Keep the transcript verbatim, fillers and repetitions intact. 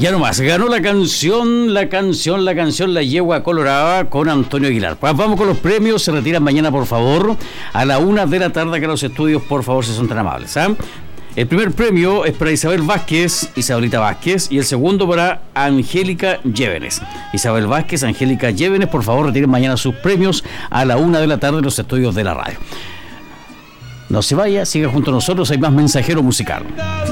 Ya nomás, ganó la canción, la canción, la canción La Yegua Colorada con Antonio Aguilar. Pues vamos con los premios, se retiran mañana por favor, a la una de la tarde acá en los estudios, por favor, si son tan amables, ¿ah? El primer premio es para Isabel Vázquez, Isabelita Vázquez, y el segundo para Angélica Llévenes. Isabel Vázquez, Angélica Llévenes, por favor, retiren mañana sus premios a la una de la tarde en los estudios de la radio. No se vaya, siga junto a nosotros, hay más mensajero musical.